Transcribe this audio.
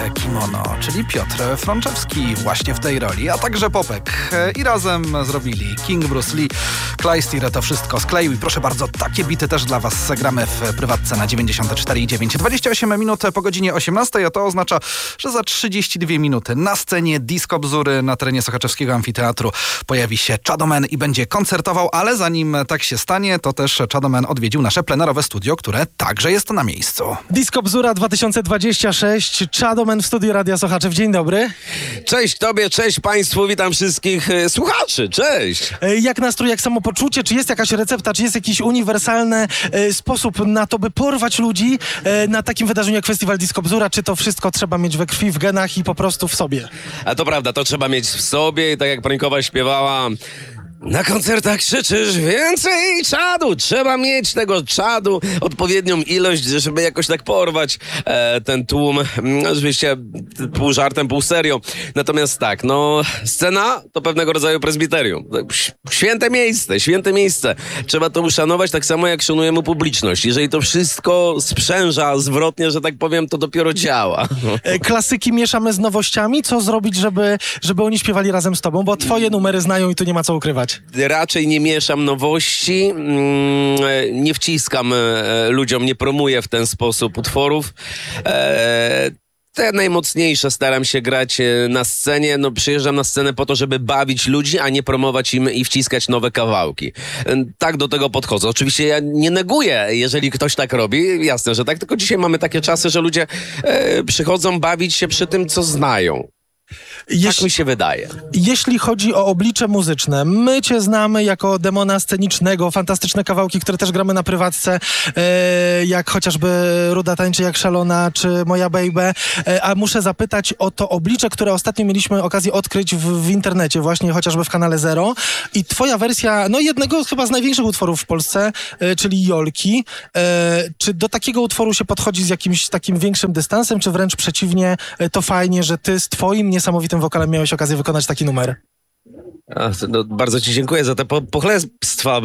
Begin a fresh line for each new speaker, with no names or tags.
Kimono, czyli Piotr Frączewski właśnie w tej roli, a także Popek. I razem zrobili King, Bruce Lee, Clijsters, to wszystko skleił i proszę bardzo, takie bity też dla was gramy w prywatce na 94,9. 28 minut po godzinie 18, a to oznacza, że za 32 minuty na scenie Disco Bzury na terenie Sochaczewskiego Amfiteatru pojawi się Chadoman i będzie koncertował, ale zanim tak się stanie, to też Chadoman odwiedził nasze plenerowe studio, które także jest na miejscu.
Disco Bzura 2026, Chadoman w studiu Radia Sochaczew. Dzień dobry.
Cześć tobie, cześć państwu, witam wszystkich słuchaczy, cześć!
Jak nastrój, jak samopoczucie? Czy jest jakaś recepta, czy jest jakiś uniwersalny sposób na to, by porwać ludzi na takim wydarzeniu jak Festiwal Disco Bzura? Czy to wszystko trzeba mieć we krwi, w genach i po prostu w sobie?
A to prawda, to trzeba mieć w sobie i tak jak Pronikowa śpiewała... Na koncertach krzyczysz więcej czadu. Trzeba mieć tego czadu, odpowiednią ilość, żeby jakoś tak porwać ten tłum. Oczywiście pół żartem, pół serio. Natomiast tak, scena to pewnego rodzaju prezbiterium. Święte miejsce. Trzeba to uszanować tak samo jak szanujemy publiczność. Jeżeli to wszystko sprzęża zwrotnie, że tak powiem, to dopiero działa.
Klasyki mieszamy z nowościami. Co zrobić, żeby oni śpiewali razem z tobą? Bo twoje numery znają i tu nie ma co ukrywać.
Raczej nie mieszam nowości, nie wciskam ludziom, nie promuję w ten sposób utworów. Te najmocniejsze staram się grać na scenie. Przyjeżdżam na scenę po to, żeby bawić ludzi, a nie promować im i wciskać nowe kawałki. Tak do tego podchodzę. Oczywiście ja nie neguję, jeżeli ktoś tak robi. Jasne, że tak. Tylko dzisiaj mamy takie czasy, że ludzie przychodzą bawić się przy tym, co znają. Tak mi się wydaje.
Jeśli chodzi o oblicze muzyczne, my cię znamy jako demona scenicznego, fantastyczne kawałki, które też gramy na prywatce, jak chociażby Ruda tańczy jak szalona, czy Moja baby, a muszę zapytać o to oblicze, które ostatnio mieliśmy okazję odkryć w internecie, właśnie chociażby w kanale Zero, i twoja wersja, jednego chyba z największych utworów w Polsce, czyli Jolki. Czy do takiego utworu się podchodzi z jakimś takim większym dystansem, czy wręcz przeciwnie, to fajnie, że ty z twoim niesamowitym wokalem miałeś okazję wykonać taki numer?
Bardzo ci dziękuję za te pochlebstwa.